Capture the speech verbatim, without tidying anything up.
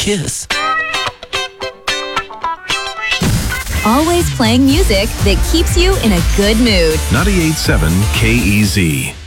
Kiss. Always playing music that keeps you in a good mood. ninety-eight point seven K E Z.